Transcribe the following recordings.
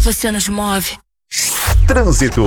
você nos move. Trânsito.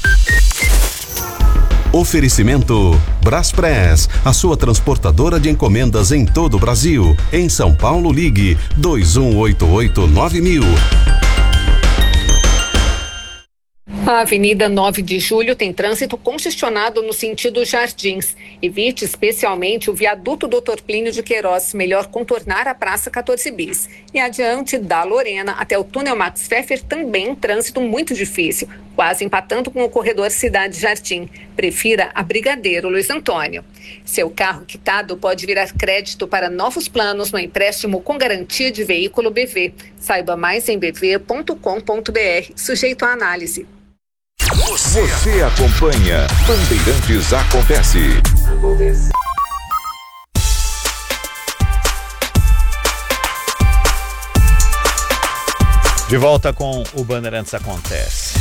Oferecimento Braspress, a sua transportadora de encomendas em todo o Brasil. Em São Paulo, ligue 2188-9000. A Avenida 9 de Julho tem trânsito congestionado no sentido Jardins. Evite especialmente o viaduto Dr. Plínio de Queiroz, melhor contornar a Praça 14 Bis. E adiante da Lorena até o túnel Max Pfeffer também trânsito muito difícil, quase empatando com o corredor Cidade Jardim. Prefira a Brigadeiro Luiz Antônio. Seu carro quitado pode virar crédito para novos planos no empréstimo com garantia de veículo BV. Saiba mais em bv.com.br, sujeito à análise. Você acompanha Bandeirantes Acontece. De volta com o Bandeirantes Acontece.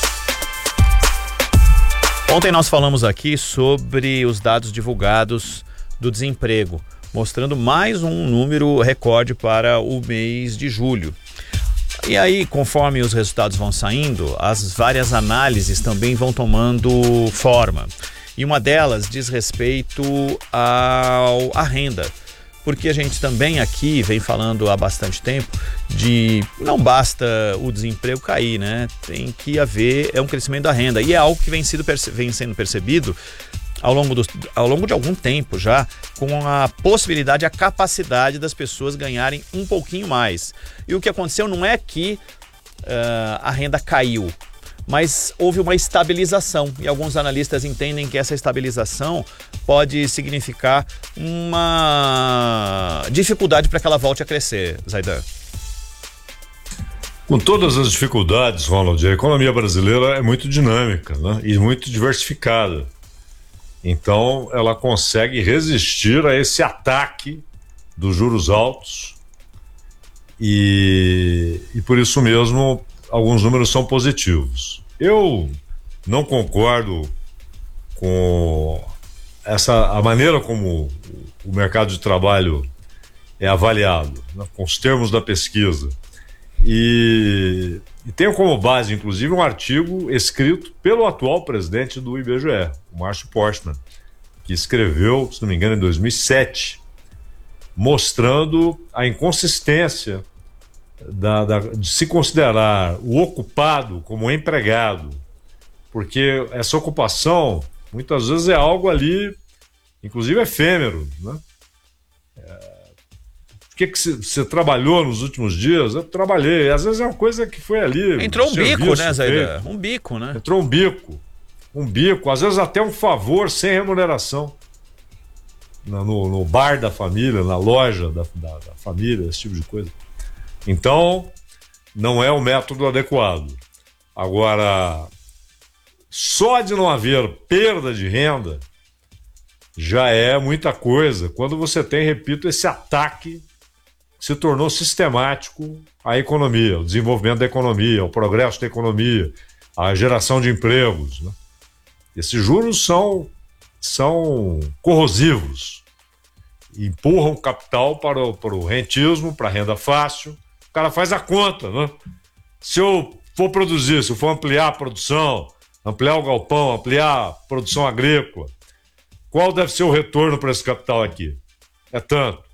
Ontem nós falamos aqui sobre os dados divulgados do desemprego, mostrando mais um número recorde para o mês de julho. E aí, conforme os resultados vão saindo, as várias análises também vão tomando forma. E uma delas diz respeito à renda. Porque a gente também aqui vem falando há bastante tempo de não basta o desemprego cair, né? Tem que haver um crescimento da renda. E é algo que vem sendo percebido ao longo de algum tempo já, com a possibilidade, a capacidade das pessoas ganharem um pouquinho mais. E o que aconteceu não é que a renda caiu, mas houve uma estabilização. E alguns analistas entendem que essa estabilização pode significar uma dificuldade para que ela volte a crescer, Zaidan. Com todas as dificuldades, Ronald, a economia brasileira é muito dinâmica, né? E muito diversificada. Então, ela consegue resistir a esse ataque dos juros altos e por isso mesmo alguns números são positivos. Eu não concordo com a maneira como o mercado de trabalho é avaliado, né, com os termos da pesquisa. E tenho como base, inclusive, um artigo escrito pelo atual presidente do IBGE, o Márcio Portman, que escreveu, se não me engano, em 2007, mostrando a inconsistência de se considerar o ocupado como empregado, porque essa ocupação, muitas vezes, é algo ali, inclusive efêmero, né? O que você trabalhou nos últimos dias? Eu trabalhei. Às vezes é uma coisa que foi ali. Entrou um bico, né, Zaidan? Um bico, né? Entrou um bico. Às vezes até um favor sem remuneração. No bar da família, na loja da família, esse tipo de coisa. Então, não é o método adequado. Agora, só de não haver perda de renda já é muita coisa. Quando você tem, repito, esse ataque se tornou sistemático à economia, o desenvolvimento da economia, o progresso da economia, a geração de empregos, né? Esses juros são corrosivos, empurram o capital para o rentismo, para a renda fácil. O cara faz a conta, né? Se eu for produzir, se eu for ampliar a produção, ampliar o galpão, ampliar a produção agrícola, qual deve ser o retorno para esse capital aqui? É tanto.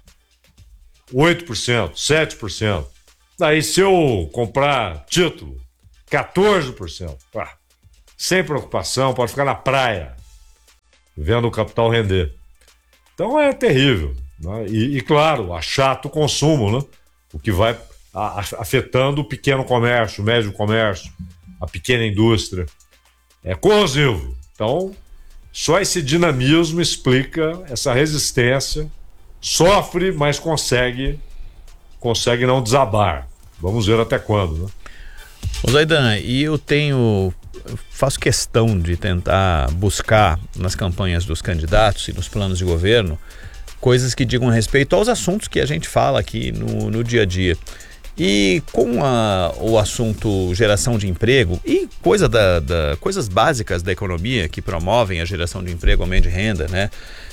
8%, 7%. Daí, se eu comprar título, 14%. Sem preocupação, pode ficar na praia, vendo o capital render. Então é terrível, né? E claro, achata o consumo, né? O que vai afetando o pequeno comércio, o médio comércio, a pequena indústria. É corrosivo. Então, só esse dinamismo explica essa resistência. Sofre, mas consegue não desabar. Vamos ver até quando, né? Ô Zaidan, e eu faço questão de tentar buscar nas campanhas dos candidatos e nos planos de governo coisas que digam respeito aos assuntos que a gente fala aqui no dia a dia. E com o assunto geração de emprego e coisas básicas da economia que promovem a geração de emprego, aumento de renda, né?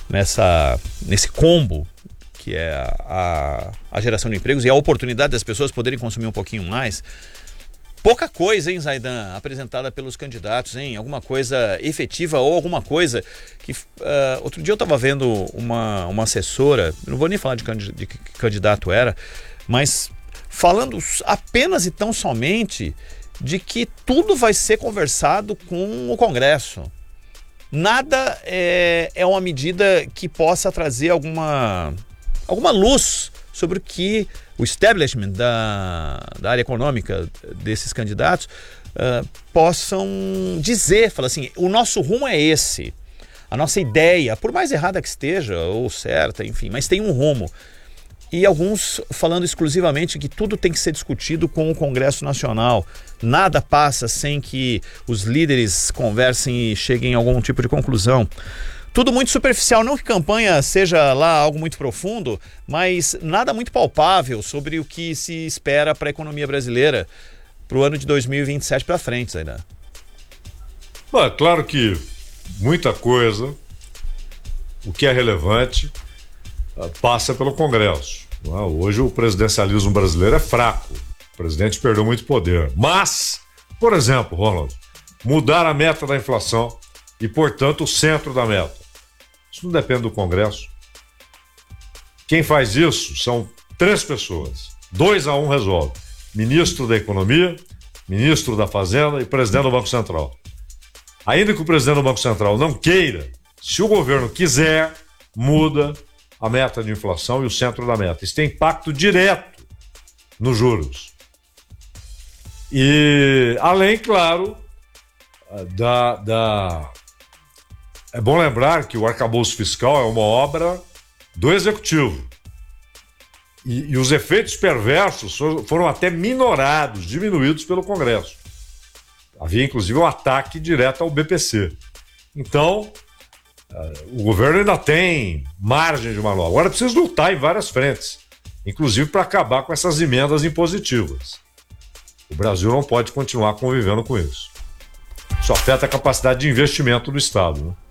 Nesse combo que é a geração de empregos e a oportunidade das pessoas poderem consumir um pouquinho mais, Pouca coisa, hein, Zaidan, apresentada pelos candidatos, hein? Alguma coisa efetiva ou alguma coisa que... outro dia eu estava vendo uma assessora, não vou nem falar de que candidato era, mas falando apenas e tão somente de que tudo vai ser conversado com o Congresso. Nada é uma medida que possa trazer alguma luz sobre o que o establishment da área econômica desses candidatos possam dizer. Fala assim, o nosso rumo é esse. A nossa ideia, por mais errada que esteja, ou certa, enfim, mas tem um rumo. E alguns falando exclusivamente que tudo tem que ser discutido com o Congresso Nacional. Nada passa sem que os líderes conversem e cheguem a algum tipo de conclusão. Tudo muito superficial, não que campanha seja lá algo muito profundo, mas nada muito palpável sobre o que se espera para a economia brasileira para o ano de 2027 para frente, Zaidan. Bom, é claro que muita coisa, o que é relevante, passa pelo Congresso. Hoje o presidencialismo brasileiro é fraco. O presidente perdeu muito poder. Mas, por exemplo, Ronald, mudar a meta da inflação e, portanto, o centro da meta. Isso não depende do Congresso. Quem faz isso são 3 pessoas. 2-1 resolve. Ministro da Economia, Ministro da Fazenda e Presidente do Banco Central. Ainda que o Presidente do Banco Central não queira, se o governo quiser, muda a meta de inflação e o centro da meta. Isso tem impacto direto nos juros. E, além, claro, é bom lembrar que o arcabouço fiscal é uma obra do Executivo. E os efeitos perversos foram até minorados, diminuídos pelo Congresso. Havia, inclusive, um ataque direto ao BPC. Então, o governo ainda tem margem de manobra. Agora precisa lutar em várias frentes, inclusive para acabar com essas emendas impositivas. O Brasil não pode continuar convivendo com isso. Isso afeta a capacidade de investimento do Estado, né?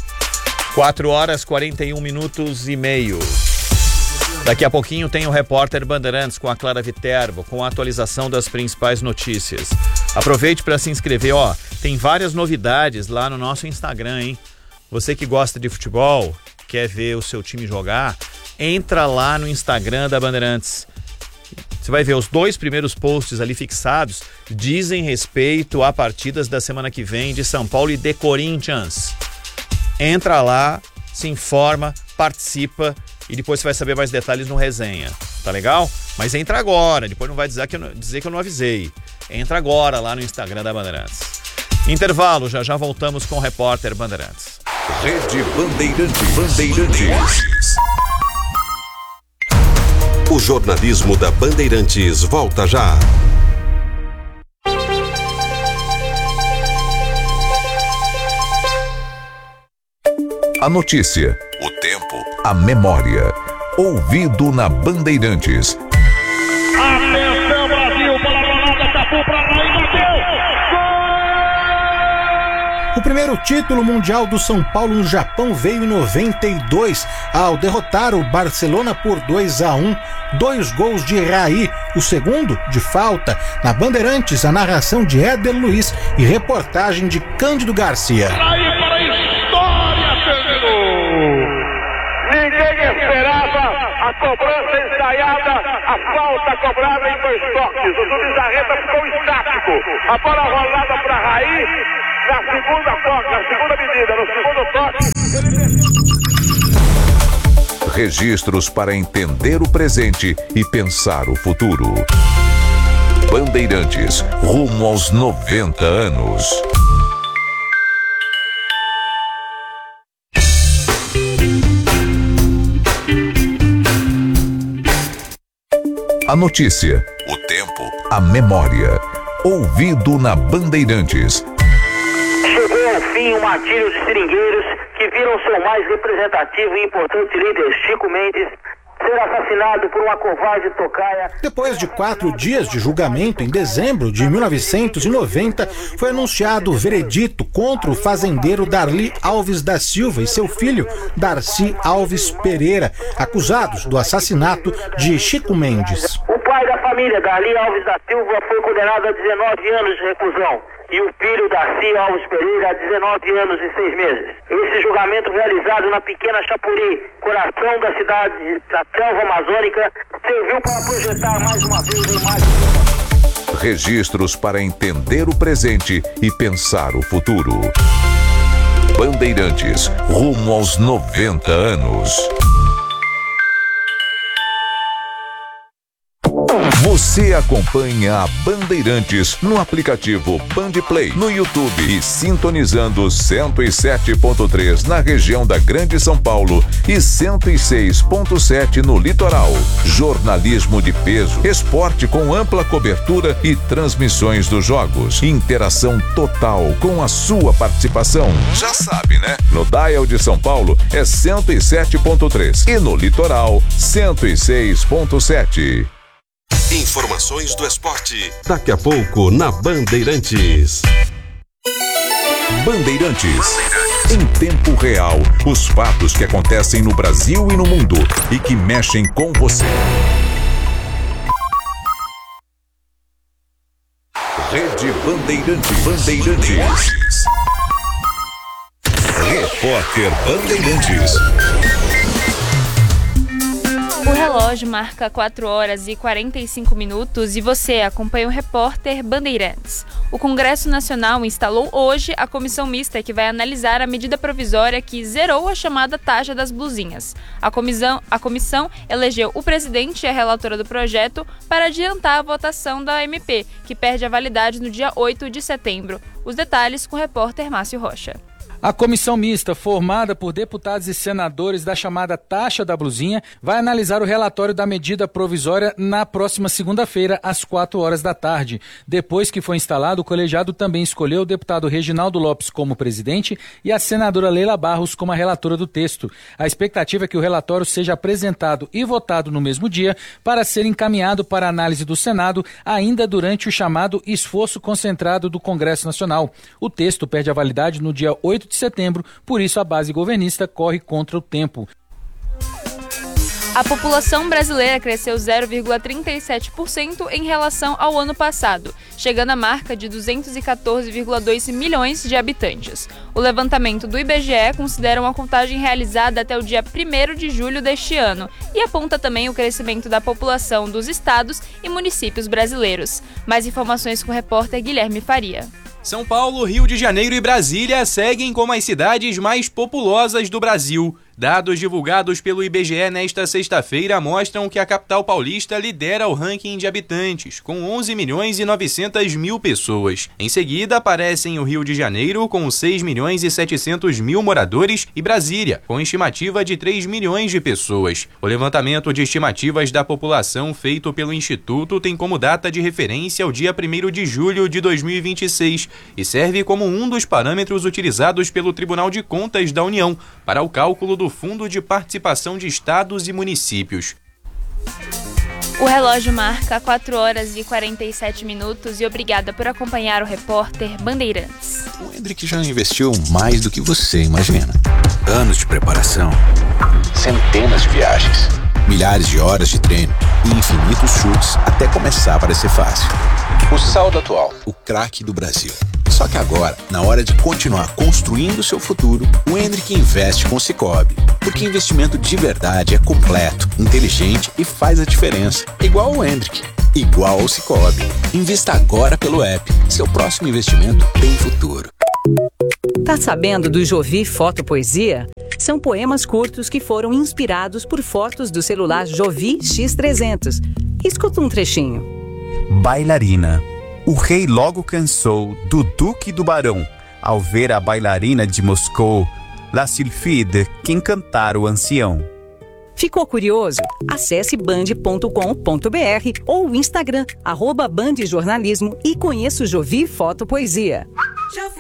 4h41 Daqui a pouquinho tem o repórter Bandeirantes com a Clara Viterbo, com a atualização das principais notícias. Aproveite para se inscrever, tem várias novidades lá no nosso Instagram, hein? Você que gosta de futebol, quer ver o seu time jogar, entra lá no Instagram da Bandeirantes. Você vai ver os 2 primeiros posts ali fixados, dizem respeito a partidas da semana que vem de São Paulo e de Corinthians. Entra lá, se informa, participa e depois você vai saber mais detalhes no resenha. Tá legal? Mas entra agora, depois não vai dizer que eu não avisei. Entra agora lá no Instagram da Bandeirantes. Intervalo, já voltamos com o repórter Bandeirantes. Rede Bandeirantes. O jornalismo da Bandeirantes volta já. A notícia, o tempo, a memória. Ouvido na Bandeirantes. Atenção, Brasil, bola rolada, Cafu pra lá e bateu! O primeiro título mundial do São Paulo no Japão veio em 92, ao derrotar o Barcelona por 2-1, 2 gols de Raí, o segundo de falta. Na Bandeirantes, a narração de Éder Luiz e reportagem de Cândido Garcia. Raí para a história, terminou! Ninguém esperava a cobrança ensaiada, a falta cobrada em 2 toques. O Zubizarreta ficou estático. A bola rolada para Raí. Na segunda medida, no segundo toque. Registros para entender o presente e pensar o futuro. Bandeirantes, rumo aos 90 anos. A notícia, o tempo, a memória. Ouvido na Bandeirantes. Chegou ao fim o martírio de seringueiros que viram seu mais representativo e importante líder, Chico Mendes, ser assassinado por uma covarde tocaia. Depois de 4 dias de julgamento, em dezembro de 1990, foi anunciado o veredito contra o fazendeiro Darli Alves da Silva e seu filho, Darcy Alves Pereira, acusados do assassinato de Chico Mendes. O pai da família filha, Dali Alves da Silva, foi condenada a 19 anos de reclusão e o filho, Darcy Alves Pereira, a 19 anos e 6 meses. Esse julgamento, realizado na pequena Chapuri, coração da cidade da selva amazônica, serviu para projetar mais uma vez mais Registros para entender o presente e pensar o futuro. Bandeirantes, rumo aos 90 anos. Você acompanha a Bandeirantes no aplicativo Bandplay, no YouTube e sintonizando 107.3 na região da Grande São Paulo e 106.7 no litoral. Jornalismo de peso, esporte com ampla cobertura e transmissões dos jogos. Interação total com a sua participação. Já sabe, né? No dial de São Paulo é 107.3 e no litoral 106.7. Informações do esporte. Daqui a pouco na Bandeirantes. Bandeirantes. Em tempo real, os fatos que acontecem no Brasil e no mundo e que mexem com você. Rede Bandeirantes. Bandeirantes. Repórter Bandeirantes. O relógio marca 4 horas e 45 minutos e você acompanha o repórter Bandeirantes. O Congresso Nacional instalou hoje a comissão mista que vai analisar a medida provisória que zerou a chamada taxa das blusinhas. A comissão elegeu o presidente e a relatora do projeto para adiantar a votação da MP, que perde a validade no dia 8 de setembro. Os detalhes com o repórter Márcio Rocha. A comissão mista, formada por deputados e senadores da chamada taxa da blusinha, vai analisar o relatório da medida provisória na próxima segunda-feira, às 4 horas da tarde. Depois que foi instalado, o colegiado também escolheu o deputado Reginaldo Lopes como presidente e a senadora Leila Barros como a relatora do texto. A expectativa é que o relatório seja apresentado e votado no mesmo dia para ser encaminhado para análise do Senado ainda durante o chamado esforço concentrado do Congresso Nacional. O texto perde a validade no dia 8 de setembro, por isso a base governista corre contra o tempo. A população brasileira cresceu 0,37% em relação ao ano passado, chegando à marca de 214,2 milhões de habitantes. O levantamento do IBGE considera uma contagem realizada até o dia 1º de julho deste ano e aponta também o crescimento da população dos estados e municípios brasileiros. Mais informações com o repórter Guilherme Faria. São Paulo, Rio de Janeiro e Brasília seguem como as cidades mais populosas do Brasil. Dados divulgados pelo IBGE nesta sexta-feira mostram que a capital paulista lidera o ranking de habitantes, com 11 milhões e 900 mil pessoas. Em seguida, aparecem o Rio de Janeiro, com 6 milhões e 700 mil moradores, e Brasília, com estimativa de 3 milhões de pessoas. O levantamento de estimativas da população feito pelo Instituto tem como data de referência o dia 1º de julho de 2026 e serve como um dos parâmetros utilizados pelo Tribunal de Contas da União para o cálculo do Fundo de Participação de Estados e Municípios. O relógio marca 4 horas e 47 minutos e obrigada por acompanhar o repórter Bandeirantes. O Hendrick já investiu mais do que você imagina. Anos de preparação, centenas de viagens, milhares de horas de treino e infinitos chutes até começar a parecer fácil. O saldo atual, o craque do Brasil. Só que agora, na hora de continuar construindo o seu futuro, o Hendrick investe com o Sicoob. Porque investimento de verdade é completo, inteligente e faz a diferença. Igual ao Hendrick, igual ao Sicoob. Invista agora pelo app. Seu próximo investimento tem futuro. Tá sabendo do Jovi Fotopoesia? São poemas curtos que foram inspirados por fotos do celular Jovi X300. Escuta um trechinho. Bailarina. O rei logo cansou do Duque do Barão ao ver a bailarina de Moscou, La Sylphide, que encantar o ancião. Ficou curioso? Acesse band.com.br ou o Instagram, @bandjornalismo e conheça o Jovi Fotopoesia.